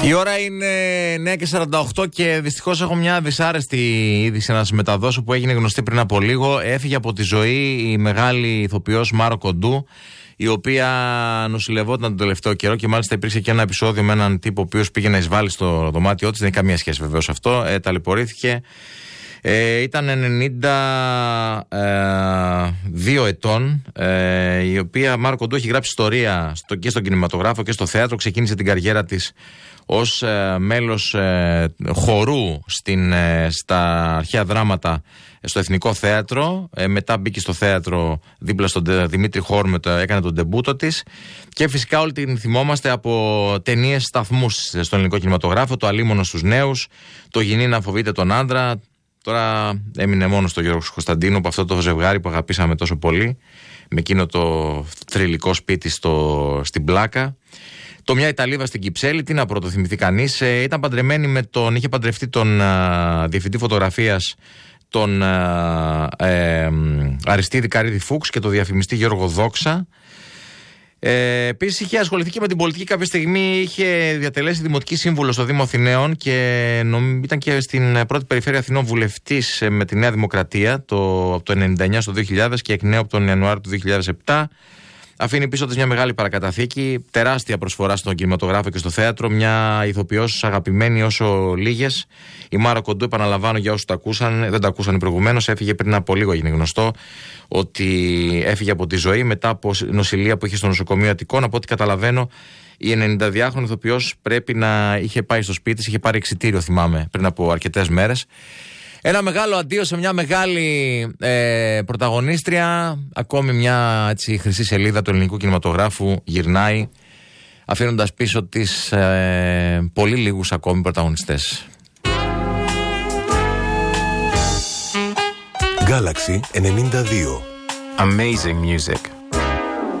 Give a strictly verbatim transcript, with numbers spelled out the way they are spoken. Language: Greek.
Η ώρα είναι εννιά και σαράντα οκτώ και δυστυχώς έχω μια δυσάρεστη είδηση να σας μεταδώσω που έγινε γνωστή πριν από λίγο. Έφυγε από τη ζωή η μεγάλη ηθοποιός Μάρο Κοντού, η οποία νοσηλευόταν τον τελευταίο καιρό και μάλιστα υπήρξε και ένα επεισόδιο με έναν τύπο ο οποίος πήγε να εισβάλλει στο δωμάτιό της. Δεν έχει καμία σχέση βεβαίως αυτό. Ε, ταλαιπωρήθηκε. Ε, ήταν ενενήντα δύο ετών, ε, η οποία Μάρο Κοντού έχει γράψει ιστορία στο, και στον κινηματογράφο και στο θέατρο. Ξεκίνησε την καριέρα της ως ε, μέλος ε, χορού στην, ε, στα αρχαία δράματα στο Εθνικό Θέατρο. Ε, μετά μπήκε στο θέατρο δίπλα στον Δημήτρη Χόρμετ, έκανε τον ντεμπούτο της. Και φυσικά όλοι την θυμόμαστε από ταινίες σταθμούς στον ελληνικό κινηματογράφο. Το Αλίμονο στους νέους, το Γυνή να φοβείται τον άντρα. Τώρα έμεινε μόνο στο Γιώργο Κωνσταντίνο, από αυτό το ζευγάρι που αγαπήσαμε τόσο πολύ, με εκείνο το θρυλικό σπίτι στο, στην Πλάκα. Το Μια Ιταλίδα στην Κυψέλη, τι να πρωτοθυμηθεί κανείς. Ε, ήταν παντρεμένη με τον, είχε παντρευτεί τον α, διευθυντή φωτογραφίας, τον α, ε, Αριστίδη Καρίδη Φούξ και τον διαφημιστή Γιώργο Δόξα. Ε, Επίσης είχε ασχοληθεί και με την πολιτική. Κάποια στιγμή είχε διατελέσει δημοτική σύμβουλο στο Δήμο Αθηναίων και νομ, ήταν και στην πρώτη περιφέρεια Αθηνών βουλευτής με τη Νέα Δημοκρατία το, από το ενενήντα εννιά στο δύο χιλιάδες και εκ νέου από τον Ιανουάριο του δύο χιλιάδες επτά. Αφήνει πίσω της μια μεγάλη παρακαταθήκη, τεράστια προσφορά στον κινηματογράφο και στο θέατρο, μια ηθοποιός αγαπημένη όσο λίγες. Η Μάρο Κοντού, επαναλαμβάνω για όσους τα ακούσαν, δεν τα ακούσαν προηγουμένως, έφυγε πριν από λίγο, έγινε γνωστό ότι έφυγε από τη ζωή μετά από νοσηλεία που είχε στο νοσοκομείο Αττικών. Από ό,τι καταλαβαίνω, η ενενηνταδυάχρονη ηθοποιός πρέπει να είχε πάει στο σπίτι της, είχε πάρει εξιτήριο, θυμάμαι, πριν από αρκετές μέρες. Ένα μεγάλο αντίο σε μια μεγάλη ε, πρωταγωνίστρια. Ακόμη μια έτσι, χρυσή σελίδα του ελληνικού κινηματογράφου γυρνάει, αφήνοντας πίσω της ε, πολύ λίγους ακόμη πρωταγωνιστές. Galaxy ενενήντα δύο. Amazing music.